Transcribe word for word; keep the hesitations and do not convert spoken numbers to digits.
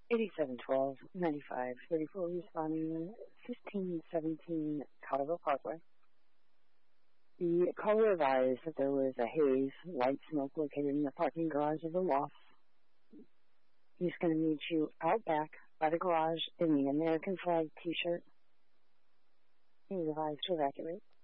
eighty-seven twelve ninety-five thirty-four responding fifteen seventeen Colorado Parkway. The caller advised that there was a haze, white smoke located in the parking garage of the loft. He's going to meet you out back by the garage in the American flag t-shirt. He's advised to evacuate.